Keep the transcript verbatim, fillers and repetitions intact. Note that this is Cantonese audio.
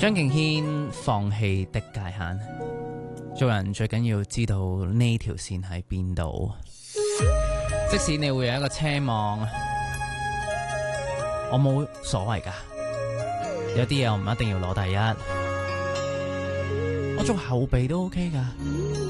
張敬軒放棄的界限，做人最緊要知道呢條線喺邊度。即使你會有一個奢望，我冇所謂噶。有啲嘢我唔一定要攞第一，我做後備都 OK 噶。